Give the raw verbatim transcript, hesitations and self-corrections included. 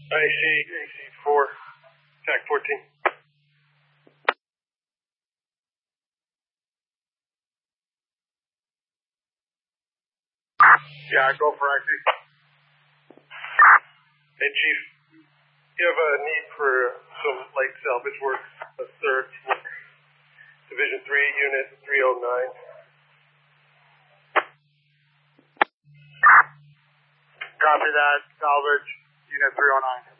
I C, A C four, T A C fourteen. Yeah, go for I C. Hey, Chief, you have a need for some light salvage work, a third floor, Division three, Unit three oh nine. Copy that, salvage, Unit three oh nine.